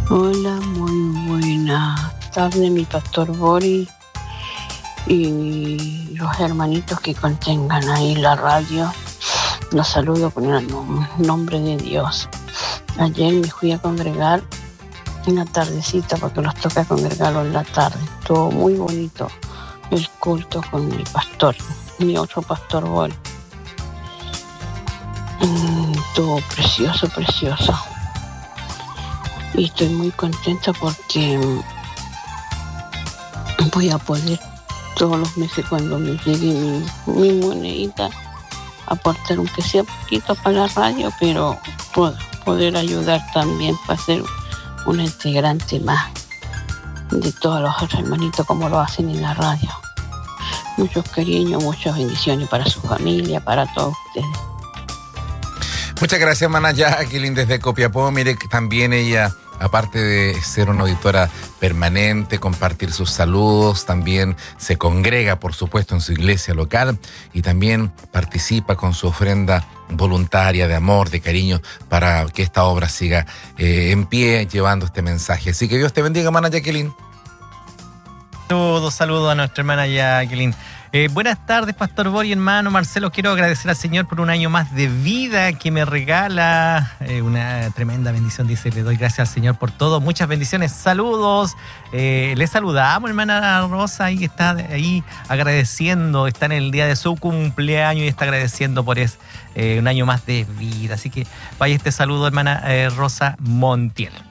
Hola, muy buena tarde, mi pastor Boris y los hermanitos que contengan ahí la radio. Los saludo con el nombre de Dios. Ayer me fui a congregar en la tardecita porque los toca congregarlo en la tarde. Estuvo muy bonito el culto con mi pastor, mi otro pastor Boris. Estuvo precioso, precioso. Y estoy muy contenta porque voy a poder todos los meses cuando me llegue mi monedita aportar aunque sea poquito para la radio, pero poder ayudar también para ser una integrante más de todos los otros hermanitos como lo hacen en la radio. Muchos cariños, muchas bendiciones para su familia, para todos ustedes. Muchas gracias, hermana Jacqueline, desde Copiapó. Mire que también ella, aparte de ser una auditora permanente, compartir sus saludos, también se congrega, por supuesto, en su iglesia local y también participa con su ofrenda voluntaria de amor, de cariño, para que esta obra siga en pie, llevando este mensaje. Así que Dios te bendiga, hermana Jacqueline. Saludos a nuestra hermana Jacqueline. Buenas tardes, Pastor Boris, hermano Marcelo. Quiero agradecer al Señor por un año más de vida que me regala. Una tremenda bendición, dice. Le doy gracias al Señor por todo. Muchas bendiciones. Saludos. Le saludamos, hermana Rosa, ahí está ahí agradeciendo. Está en el día de su cumpleaños y está agradeciendo por un año más de vida. Así que vaya este saludo, hermana Rosa Montiel.